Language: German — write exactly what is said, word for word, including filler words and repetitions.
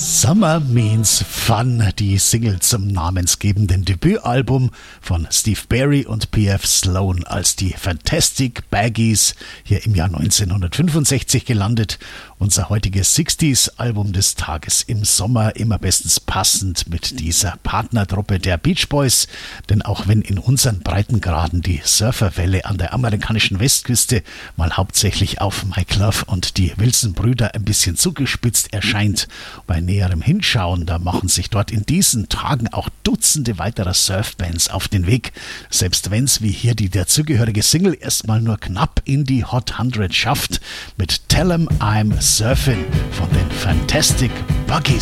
Summer Means Fun, die Single zum namensgebenden Debütalbum von Steve Barry und P F Sloan als die Fantastic Baggies, hier im Jahr neunzehnhundertfünfundsechzig gelandet. Unser heutiges sechziger-Album des Tages im Sommer, immer bestens passend mit dieser Partnertruppe der Beach Boys. Denn auch wenn in unseren Breitengraden die Surferwelle an der amerikanischen Westküste mal hauptsächlich auf Mike Love und die Wilson-Brüder ein bisschen zugespitzt erscheint, bei näherem Hinschauen, da machen sich dort in diesen Tagen auch Dutzende weiterer Surfbands auf den Weg. Selbst wenn's wie hier die dazugehörige Single erstmal nur knapp in die Hot hundert schafft, mit Tell 'em I'm Surfin' von den Fantastic Baggies.